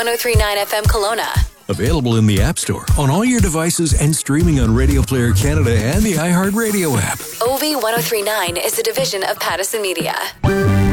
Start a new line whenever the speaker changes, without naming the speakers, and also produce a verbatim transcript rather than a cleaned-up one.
ten thirty-nine F M Kelowna.
Available in the App Store, on all your devices, and streaming on Radio Player Canada and the iHeartRadio app.
O V ten thirty-nine is a division of Pattison Media.